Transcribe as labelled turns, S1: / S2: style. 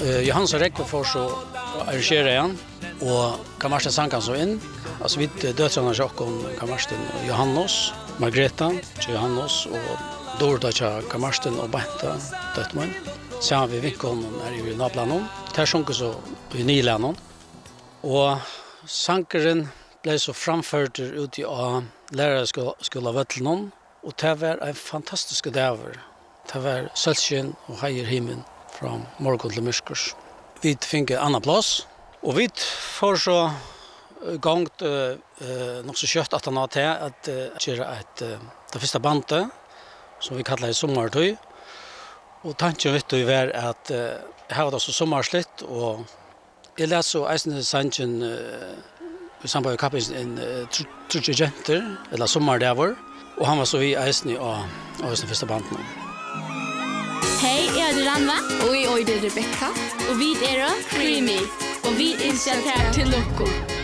S1: Johannes och Rekve får så arrangera igen och Kamarsten Sankan så in. Alltså vi dötrarna Jakob, Kamarsten och Johannes, Margreta, Johannes och Dorda Kamarsten och Benta dötman. Så har vi vinkeln här i Nablanon. Där sjunker så i Nilanon. Och sankeren blev så framförd ut i lärarskolan Vättelnon. Och det var en fantastisk dag. Det var sölsken och hejer himmel från morgon till mörkers. Vi fick en annan plats. Och vi får så gångt nog så kött att han har till att göra det första bandet som vi kallar sommartøy. Och tanken vet du var att här var det så sommarslitt och jag läste så eisen sanchen i samband med kappens en trudjenter eller sommardäver och han var så i eisen och eisen första bandet.
S2: Hej, jag heter Ranva. Och jag heter Rebecca. Och vi är Creamy. Och vi är till Loco.